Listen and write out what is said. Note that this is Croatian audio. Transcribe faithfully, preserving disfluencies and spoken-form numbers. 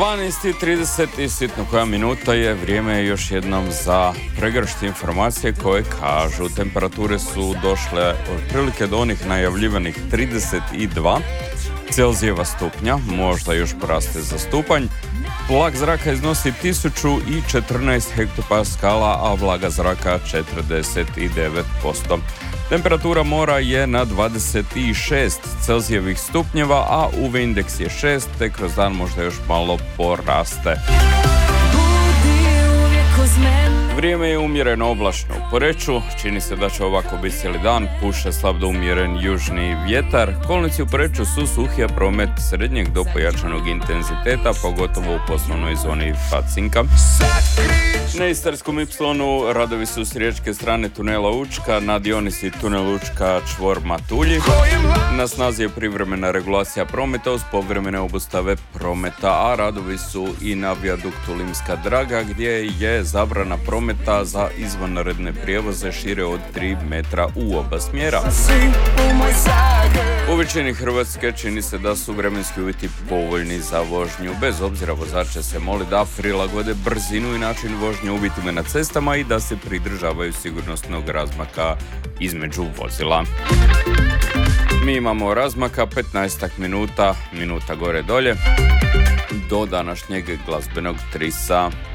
dvanaest i trideset i sitno koja minuta je, vrijeme je još jednom za pregršt informacije koje kažu temperature su došle otprilike do onih najavljivanih trideset dva Celzijeva stupnja, možda još poraste za stupanj. Tlak zraka iznosi tisuću četrnaest hektopaskala, a vlaga zraka četrdeset devet posto. Temperatura mora je na dvadeset šest Celzijevih stupnjeva, a U V indeks je šest, te kroz dan možda još malo poraste. Vrijeme je umjereno oblačno u Poreču, čini se da će ovako biti cijeli dan, puše slab do umjeren južni vjetar. Kolnici u Poreču su suhi, a promet srednjeg do pojačanog intenziteta, pogotovo u poslovnoj zoni Pacinka. Na Istarskom Ipsilonu radovi su s riječke strane tunela Učka, na dionici tunel Učka čvor Matulji. Na snazi je privremena regulacija prometa uz povremene obustave prometa, a radovi su i na vijaduktu Limska Draga, gdje je zabrana prometa za izvanredne prijevoze šire od tri metra u oba smjera. U većini Hrvatske čini se da su vremenski uvjeti povoljni za vožnju. Bez obzira, vozače se moli da prilagode brzinu i način vožnje uvjetima na cestama i da se pridržavaju sigurnosnog razmaka između vozila. Mi imamo razmaka petnaest minuta, minuta gore dolje, do današnjeg glazbenog trisa.